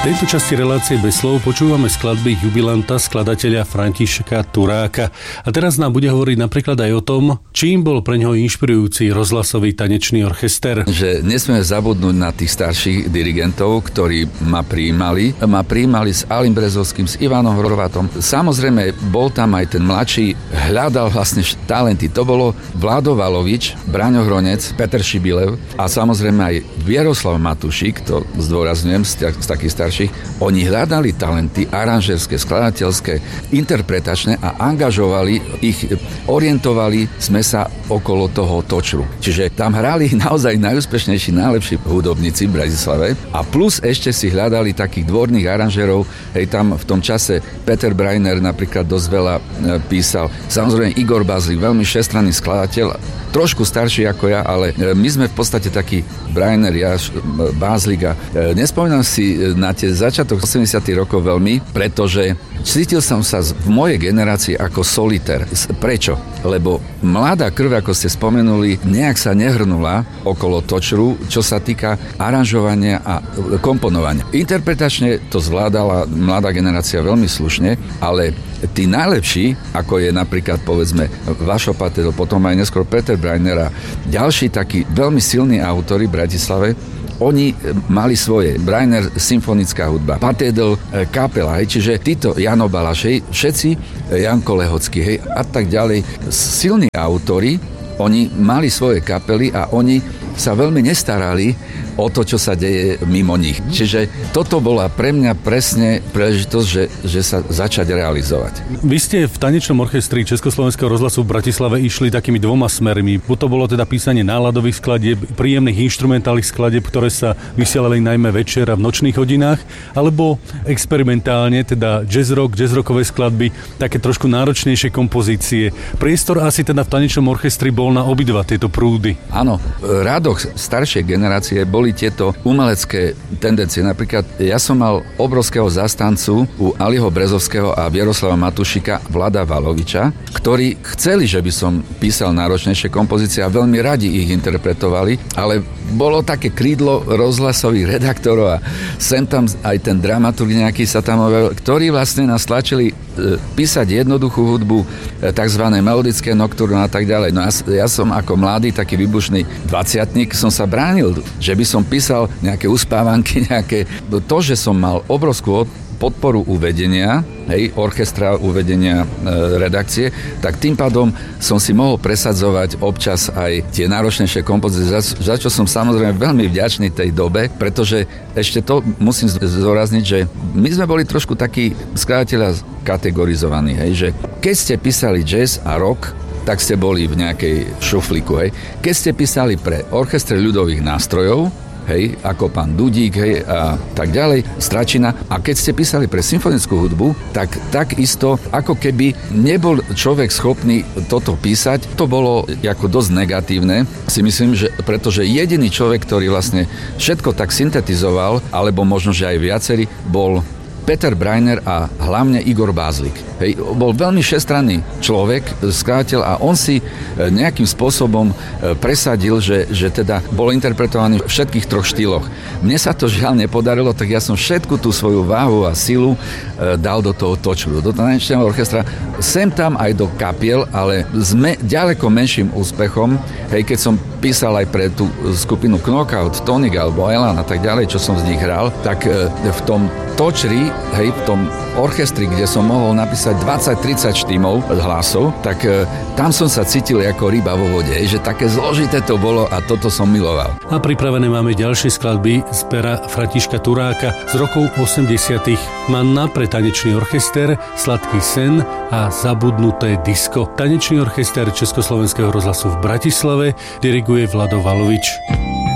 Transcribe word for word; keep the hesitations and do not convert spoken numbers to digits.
V tejto časti relácie Bez slov počúvame skladby jubilanta, skladateľa Františka Turáka. A teraz nám bude hovoriť napríklad aj o tom, čím bol pre ňoho inšpirujúci rozhlasový tanečný orchester. Že nesmieme zabudnúť na tých starších dirigentov, ktorí ma prijímali. Ma prijímali s Alim Brezovským, s Ivanom Horvátom. Samozrejme, bol tam aj ten mladší, hľadal vlastne talenty. To bolo Vlado Valovič, Braňo Hronec, Peter Šibilev a samozrejme aj Vieroslav Matušík, to zdôrazňujem z, z takých starších. Oni hľadali talenty aranžerské, skladateľské, interpretačné a angažovali ich, orientovali sme sa okolo toho točru. Čiže tam hrali naozaj najúspešnejší, najlepší hudobníci v Bratislave a plus ešte si hľadali takých dvorných aranžerov. Hej, tam v tom čase Peter Breiner napríklad dosť veľa písal. Samozrejme Igor Bázlik, veľmi všestranný skladateľ, trošku starší ako ja, ale my sme v podstate takí Breiner, ja, Bázlik a nespomínam si na tie začiatok osemdesiatych rokov veľmi, pretože cítil som sa v mojej generácii ako solitér. Prečo? Lebo mladá krv, ako ste spomenuli, nejak sa nehrnula okolo točru, čo sa týka aranžovania a komponovania. Interpretačne to zvládala mladá generácia veľmi slušne, ale tí najlepší, ako je napríklad povedzme Vašo Patedl, potom aj neskôr Peter Breiner a ďalší takí veľmi silní autori v Bratislave, oni mali svoje. Breiner, symfonická hudba, Patedl, kapela, hej, čiže títo Jano Balaš, hej, všetci, Janko Lehocký, hej, a tak ďalej. Silní autori, oni mali svoje kapely a oni sa veľmi nestarali o to, čo sa deje mimo nich. Čiže toto bola pre mňa presne príležitosť, že, že sa začať realizovať. Vy ste v tanečnom orchestri Československého rozhlasu v Bratislave išli takými dvoma smermi. To bolo teda písanie náladových skladieb, príjemných inštrumentálnych skladieb, ktoré sa vysielali najmä večer a v nočných hodinách, alebo experimentálne, teda jazz rock, jazz rockové skladby, také trošku náročnejšie kompozície. Priestor asi teda v tanečnom orchestri bol na obidva tieto prúdy. Áno, rádoch staršej generácie boli tieto umelecké tendencie. Napríklad ja som mal obrovského zastancu u Aliho Brezovského a Vieroslava Matušika, Vlada Valoviča, ktorí chceli, že by som písal náročnejšie kompozície a veľmi radi ich interpretovali, ale bolo také krídlo rozhlasových redaktorov a sem tam aj ten dramaturg nejaký sa tam objavil, ktorí vlastne nás tlačili e, písať jednoduchú hudbu, e, takzvané melodické nocturny a tak ďalej. No ja, ja som ako mladý, taký vybušný dvaciatnik som sa bránil, že by som písal nejaké uspávanky, nejaké... To, že som mal obrovskú podporu uvedenia, hej, orchestra uvedenia e, redakcie, tak tým pádom som si mohol presadzovať občas aj tie náročnejšie kompozície, za, za čo som samozrejme veľmi vďačný tej dobe, pretože ešte to musím zdôrazniť, že my sme boli trošku takí skladatelia kategorizovaní, hej, že keď ste písali jazz a rock, tak ste boli v nejakej šuflíku, hej. Keď ste písali pre orchestre ľudových nástrojov, hej, ako pán Dudík, hej, a tak ďalej, Stračina. A keď ste písali pre symfonickú hudbu, tak takisto, ako keby nebol človek schopný toto písať, to bolo ako dosť negatívne, si myslím, že pretože jediný človek, ktorý vlastne všetko tak syntetizoval, alebo možno, že aj viacerí, bol Peter Breiner a hlavne Igor Bázlik. Hej, bol veľmi všestranný človek, skladateľ a on si nejakým spôsobom presadil, že, že teda bol interpretovaný v všetkých troch štýloch. Mne sa to žiaľ nepodarilo, tak ja som všetku tú svoju váhu a silu dal do toho točru, do tanečného orchestra, sem tam aj do kapiel, ale s me, ďaleko menším úspechom. Hej, keď som písal aj pre tú skupinu Knockout, Tonic alebo Elan a tak ďalej, čo som z nich hral, tak v tom točri, hej, v tom orchestri, kde som mohol napísať dvadsať tridsať štímov hlasov, tak e, tam som sa cítil ako ryba vo vode, že také zložité to bolo a toto som miloval. A pripravené máme ďalšie skladby z pera Františka Turáka z rokov osemdesiatych. Manna pre tanečný orchester, Sladký sen a Zabudnuté disko. Tanečný orchester Československého rozhlasu v Bratislave diriguje Vlado Valovič.